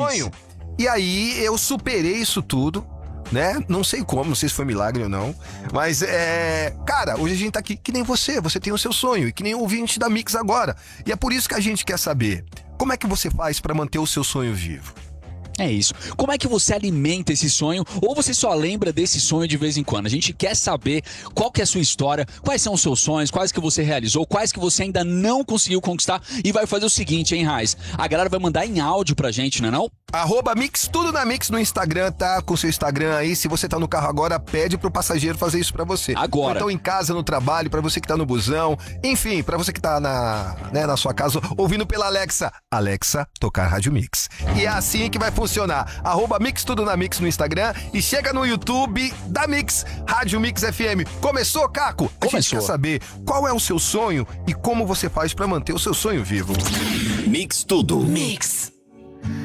sonho. E aí eu superei isso tudo, né? Não sei como, não sei se foi milagre ou não. Mas, cara, hoje a gente tá aqui que nem você tem o seu sonho. E que nem o ouvinte da Mix agora. E é por isso que a gente quer saber, como é que você faz pra manter o seu sonho vivo? É isso. Como é que você alimenta esse sonho? Ou você só lembra desse sonho de vez em quando? A gente quer saber qual que é a sua história, quais são os seus sonhos, quais que você realizou, quais que você ainda não conseguiu conquistar. E vai fazer o seguinte, hein, Raiz? A galera vai mandar em áudio pra gente, não é não? @Mix, tudo na Mix no Instagram, tá? Com seu Instagram aí. Se você tá no carro agora, pede pro passageiro fazer isso pra você. Agora. Ou então em casa, no trabalho, pra você que tá no busão. Enfim, pra você que tá na sua casa, ouvindo pela Alexa. Alexa, tocar Rádio Mix. E é assim que vai funcionar. @Mix, tudo na Mix no Instagram. E chega no YouTube da Mix, Rádio Mix FM. Começou, Caco? A gente quer saber qual é o seu sonho e como você faz pra manter o seu sonho vivo. Mix tudo. Mix.